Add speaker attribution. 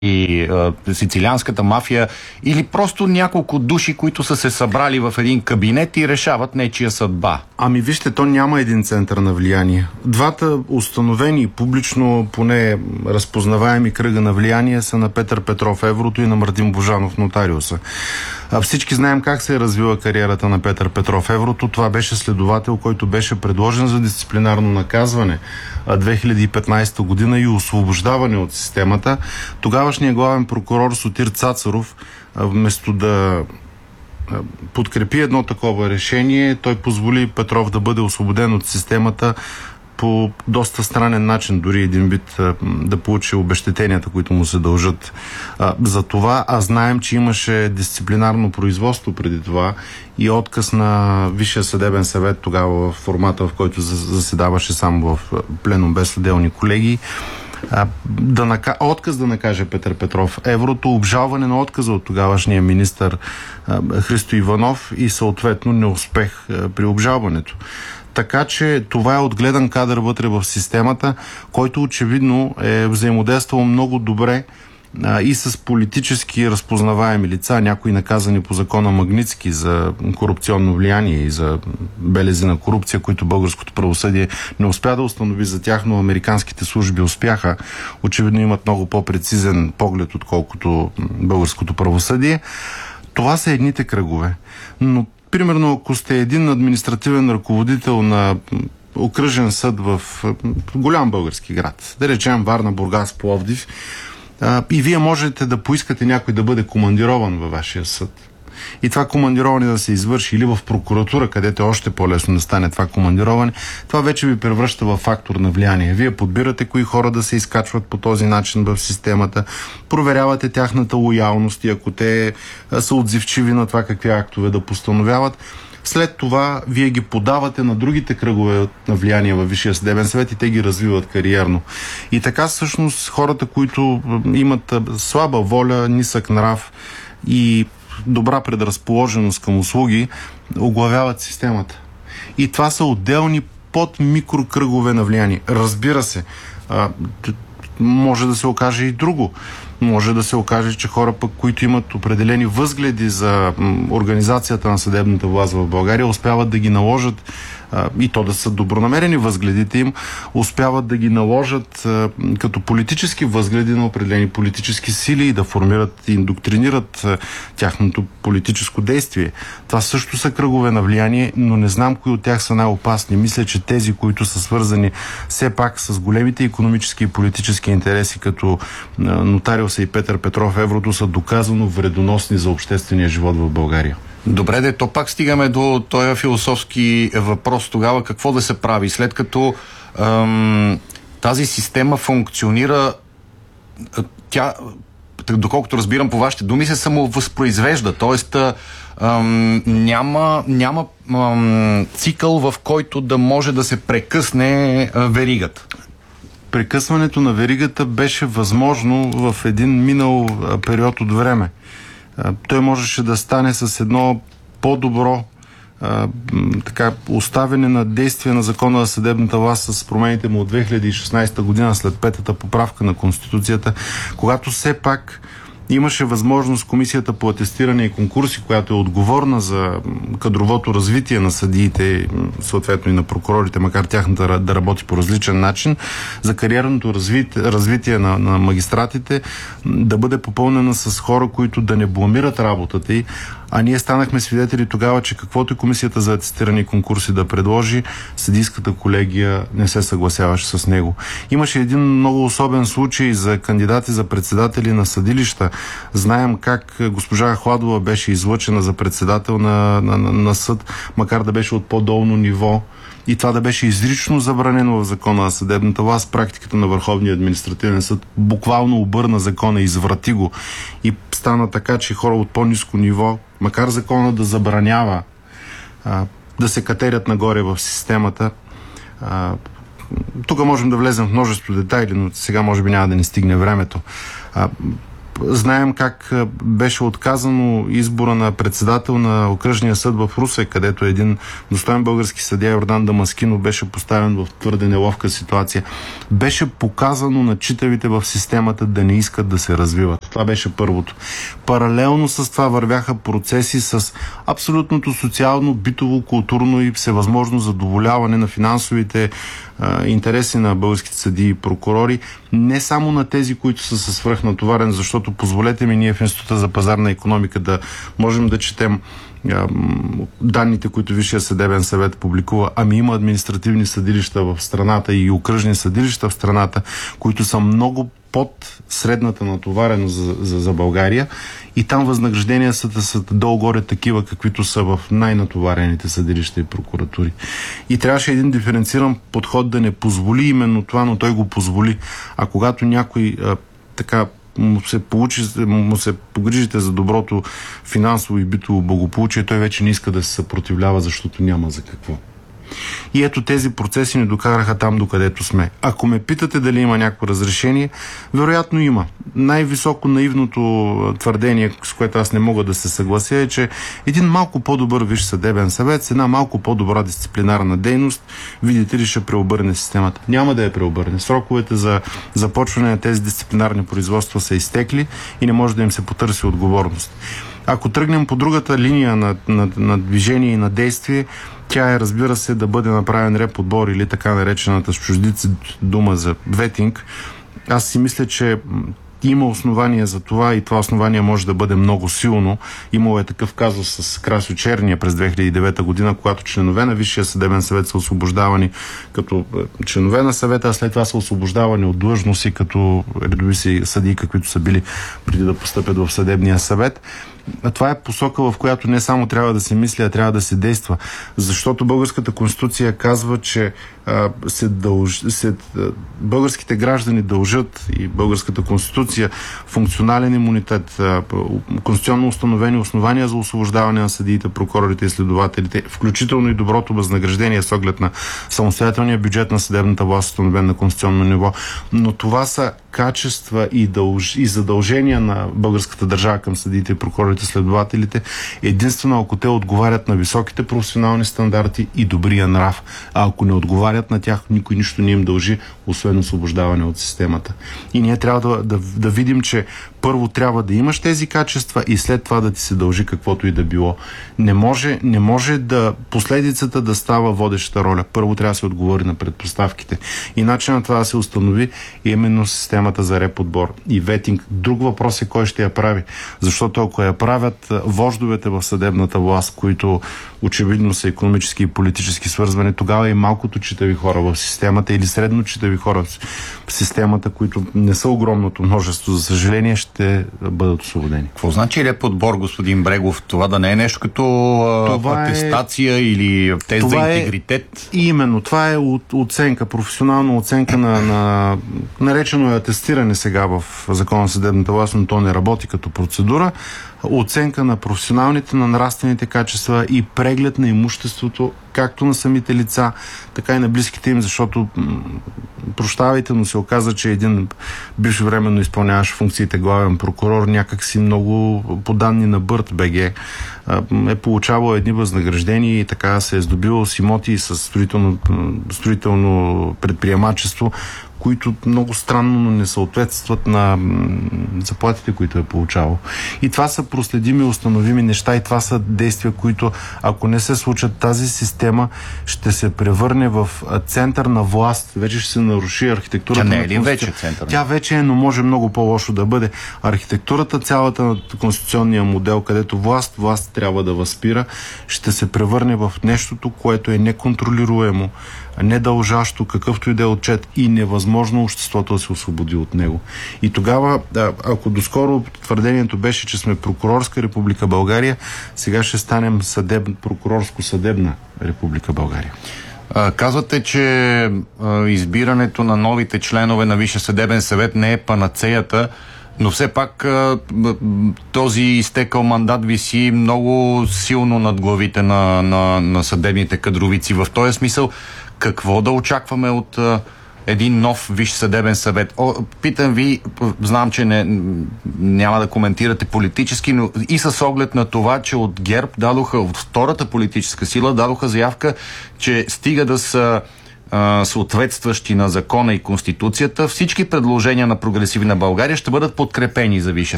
Speaker 1: и сицилианската мафия, или просто няколко души, които са се събрали в един кабинет и решават нечия съдба?
Speaker 2: Ами вижте, то няма един център на влияние. Двата установени публично, поне разпознаваеми кръга на влияние са на Петър Петров Еврото и на Мартин Божанов Нотариуса. Всички знаем как се е развила кариерата на Петър Петров Еврото. Това беше следовател, който беше предложен за дисциплинарно наказване 2015 година и освобождаване от системата. Тогавашният главен прокурор Сотир Цацаров, вместо да подкрепи едно такова решение, той позволи Петров да бъде освободен от системата по доста странен начин, дори един вид да получи обезщетенията, които му се дължат за това. А знаем, че имаше дисциплинарно производство преди това и отказ на Висшия съдебен съвет тогава в формата, в който заседаваше само в пленум без отделни колеги. Отказ да накаже Петър Петров Еврото, обжалване на отказа от тогавашния министър Христо Иванов и съответно неуспех при обжалването. Така че това е отгледан кадър вътре в системата, който очевидно е взаимодействал много добре и с политически разпознаваеми лица, някои наказани по закона Магнитски за корупционно влияние и за белези на корупция, които българското правосъдие не успя да установи за тях, но американските служби успяха. Очевидно имат много по-прецизен поглед, отколкото българското правосъдие. Това са едните кръгове. Но примерно, ако сте един административен ръководител на окръжен съд в голям български град, да речем Варна, Бургас, Пловдив, и вие можете да поискате някой да бъде командирован във вашия съд. И това командироване да се извърши или в прокуратура, където е още по-лесно да стане това командироване, това вече ви превръща в фактор на влияние. Вие подбирате кои хора да се изкачват по този начин в системата, проверявате тяхната лоялност и ако те са отзивчиви на това какви актове да постановяват, след това вие ги подавате на другите кръгове на влияние във Висшия съдебен съвет и те ги развиват кариерно. И така всъщност хората, които имат слаба воля, нисък нрав и добра предразположеност към услуги, оглавяват системата. И това са отделни под микрокръгове на влияние. Разбира се, може да се окаже и друго. Може да се окаже, че хора пък, които имат определени възгледи за организацията на съдебната власт в България, успяват да ги наложат, и то да са добронамерени възгледите им, успяват да ги наложат като политически възгледи на определени политически сили и да формират и индоктринират тяхното политическо действие. Това също са кръгове на влияние, но не знам кои от тях са най-опасни. Мисля, че тези, които са свързани все пак с големите икономически и политически интереси, като Нотариуса и Петър Петров Еврото, са доказано вредоносни за обществения живот в България.
Speaker 1: Добре, то пак стигаме до този философски въпрос тогава какво да се прави, след като тази система функционира, тя, доколкото разбирам по вашите думи, се самовъзпроизвежда, т.е. няма цикъл, в който да може да се прекъсне веригата.
Speaker 2: Прекъсването на веригата беше възможно в един минал период от време. Той можеше да стане с едно по-добро оставяне на действие на закона за съдебната власт с промените му от 2016 година след петата поправка на Конституцията, когато все пак имаше възможност Комисията по атестиране и конкурси, която е отговорна за кадровото развитие на съдиите, съответно и на прокурорите, макар тяхната да работи по различен начин, за кариерното развитие на магистратите да бъде попълнена с хора, които да не бламират работата й. А ние станахме свидетели тогава, че каквото и Комисията за атестиране и конкурси да предложи, съдийската колегия не се съгласяваше с него. Имаше един много особен случай за кандидати за председатели на съдилища. Знаем как госпожа Хладова беше излъчена за председател на съд, макар да беше от по-долно ниво. И това да беше изрично забранено в закона на съдебната власт, практиката на Върховния административен съд буквално обърна закона, изврати го и стана така, че хора от по-ниско ниво, макар закона да забранява да се катерят нагоре в системата. Тук можем да влезем в множество детайли, но сега може би няма да ни стигне времето. Знаем как беше отказано избора на председател на окръжния съд в Русе, където един достоен български съдия Йордан Дамаскинов беше поставен в твърде неловка ситуация. Беше показано на читавите в системата да не искат да се развиват. Това беше първото. Паралелно с това вървяха процеси с абсолютното социално, битово, културно и всевъзможно задоволяване на финансовите интереси на българските съдии и прокурори, не само на тези, които са със свръхнатоварен, защото позволете ми ние в Института за пазарна икономика да можем да четем данните, които Висшия съдебен съвет публикува, има административни съдилища в страната и окръжни съдилища в страната, които са много под средната натовареност за България, и там възнагражденията са долу-горе такива, каквито са в най-натоварените съдилища и прокуратури. И трябваше един диференциран подход да не позволи именно това, но той го позволи. А когато някой му се погрижите за доброто финансово и битово благополучие, той вече не иска да се съпротивлява, защото няма за какво. И ето тези процеси ни докараха там, докъдето сме. Ако ме питате дали има някакво разрешение, вероятно има. Най-високо наивното твърдение, с което аз не мога да се съглася, е, че един малко по-добър Висш съдебен съвет с една малко по-добра дисциплинарна дейност, видите ли, ще преобърне системата. Няма да я преобърне. Сроковете за започване на тези дисциплинарни производства са изтекли и не може да им се потърси отговорност. Ако тръгнем по другата линия на движение и на действие, тя е, разбира се, да бъде направен реподбор или така наречената с чуждици дума за ветинг. Аз си мисля, че има основания за това и това основание може да бъде много силно. Имало е такъв казус с Красьо Черния през 2009 година, когато членове на Висшия съдебен съвет са освобождавани като членове на съвета, а след това са освобождавани от длъжности като редови съдии, каквито са били преди да постъпят в съдебния съвет. Това е посока, в която не само трябва да се мисли, а трябва да се действа. Защото българската конституция казва, че българските граждани дължат, и българската конституция, функционален имунитет, конституционно установени основания за освобождаване на съдиите, прокурорите и следователите, включително и доброто възнаграждение с оглед на самостоятелния бюджет на съдебната власт, установен на конституционно ниво. Но това са качества и задължения на българската държава към съдиите, прокурорите, следователите, единствено ако те отговарят на високите професионални стандарти и добрия нрав. А ако не отговарят на тях, никой нищо не им дължи, освен освобождаване от системата. И ние трябва да видим, че първо трябва да имаш тези качества и след това да ти се дължи каквото и да било. Не може да последицата да става водеща роля. Първо трябва да се отговори на предпоставките. И начинът това да се установи е именно системата за реподбор и ветинг. Друг въпрос е кой ще я прави. Защото ако я правят вождовете в съдебната власт, които очевидно са икономически и политически свързвани, тогава и малкото читави хора в системата или средно читави хора в системата, които не са огромното множество, за съжаление, ще бъдат освободени.
Speaker 1: Какво значи реподбор, господин Брегов? Това да не е нещо като атестация или тест за интегритет?
Speaker 2: Именно. Това е оценка, професионална оценка на наречено е атестиране сега в Закона за съдебната власт, но то не работи като процедура. Оценка на професионалните, на нравствените качества и преглед на имуществото, както на самите лица, така и на близките им, защото прощавайте, но се оказа, че един бивш временно изпълняващ функциите главен прокурор някакси много по данни на Бърт БГ е получавал едни възнаграждения и така се е здобивал с имоти и с строително предприемачество, които много странно не съответстват на заплатите, които е получавал. И това са проследими, установими неща и това са действия, които, ако не се случат, тази система ще се превърне в център на власт. Вече ще се наруши архитектурата.
Speaker 1: Тя не е ли вече център?
Speaker 2: Тя вече е, но може много по-лошо да бъде. Архитектурата, цялата на конституционния модел, където власт трябва да възпира, ще се превърне в нещото, което е неконтролируемо, недължащо какъвто и да е отчет и невъзможно обществото да се освободи от него. И тогава, ако доскоро твърдението беше, че сме прокурорска република България, сега ще станем прокурорско-съдебна република България.
Speaker 1: Казвате, че избирането на новите членове на Висшия съдебен съвет не е панацеята, но все пак този изтекал мандат виси много силно над главите на съдебните кадровици. В този смисъл, какво да очакваме от един нов Висш съдебен съвет. Питам ви, знам, че няма да коментирате политически, но и с оглед на това, че от ГЕРБ от втората политическа сила дадоха заявка, че стига да са съответстващи на закона и Конституцията, всички предложения на Прогресивна България ще бъдат подкрепени за Висшия